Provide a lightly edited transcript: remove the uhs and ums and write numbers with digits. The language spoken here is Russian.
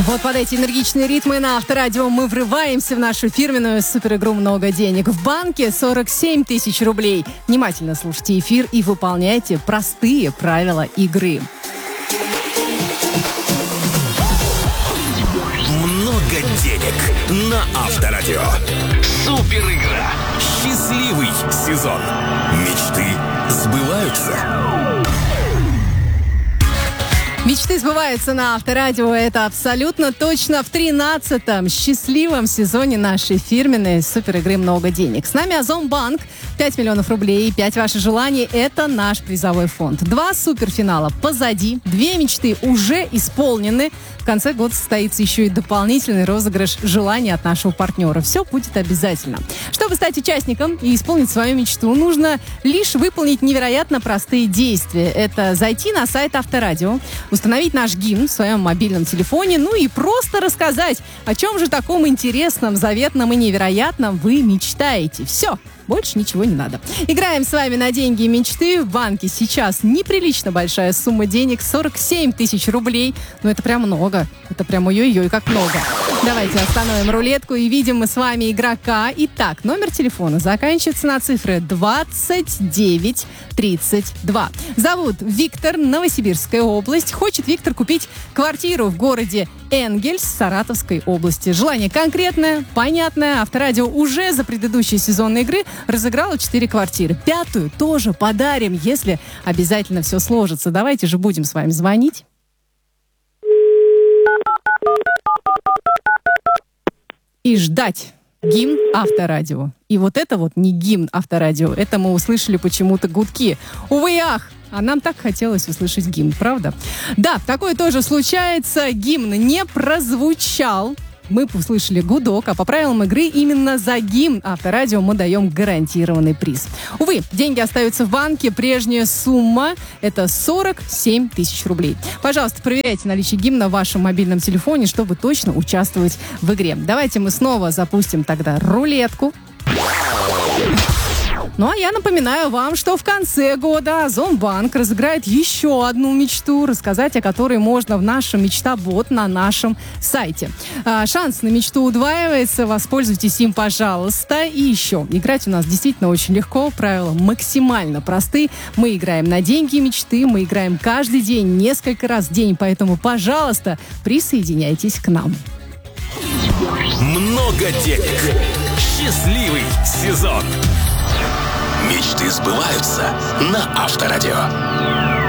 Вот под эти энергичные ритмы на Авторадио мы врываемся в нашу фирменную суперигру «Много денег». В банке 47 тысяч рублей. Внимательно слушайте эфир и выполняйте простые правила игры. Много денег на Авторадио. Суперигра. Счастливый сезон. Мечты сбываются. Мечты сбываются на Авторадио. Это абсолютно точно в 13-м счастливом сезоне нашей фирменной суперигры «Много денег». С нами Азомбанк. 5 миллионов рублей, 5 ваших желаний – это наш призовой фонд. 2 суперфинала позади, 2 мечты уже исполнены. В конце года состоится еще и дополнительный розыгрыш желаний от нашего партнера. Все будет обязательно. Чтобы стать участником и исполнить свою мечту, нужно лишь выполнить невероятно простые действия. Это зайти на сайт Авторадио, установить наш гимн в своем мобильном телефоне, ну и просто рассказать, о чем же таком интересном, заветном и невероятном вы мечтаете. Все. Больше ничего не надо. Играем с вами на деньги и мечты. В банке сейчас неприлично большая сумма денег. 47 тысяч рублей. Ну, это прям много. Это прям ой-ой-ой, как много. Давайте остановим рулетку и видим мы с вами игрока. Итак, номер телефона заканчивается на цифры 2932. Зовут Виктор, Новосибирская область. Хочет Виктор купить квартиру в городе Энгельс, Саратовской области. Желание конкретное, понятное. Авторадио уже за предыдущий сезон игры разыграла 4 квартиры. 5-ю тоже подарим, если обязательно все сложится. Давайте же будем с вами звонить. И ждать гимн Авторадио. И вот это вот не гимн Авторадио. Это мы услышали почему-то гудки. Увы и ах! А нам так хотелось услышать гимн, правда? Да, такое тоже случается. Гимн не прозвучал. Мы услышали гудок, а по правилам игры именно за гимн Авторадио мы даем гарантированный приз. Увы, деньги остаются в банке. Прежняя сумма – это 47 тысяч рублей. Пожалуйста, проверяйте наличие гимна в вашем мобильном телефоне, чтобы точно участвовать в игре. Давайте мы снова запустим тогда рулетку. Ну, а я напоминаю вам, что в конце года Азомбанк разыграет еще одну мечту, рассказать о которой можно в нашем мечта-бот на нашем сайте. Шанс на мечту удваивается, воспользуйтесь им, пожалуйста. И еще, играть у нас действительно очень легко, правила максимально просты. Мы играем на деньги мечты, мы играем каждый день, несколько раз в день, поэтому, пожалуйста, присоединяйтесь к нам. Много денег. Счастливый сезон. Мечты сбываются на Авторадио.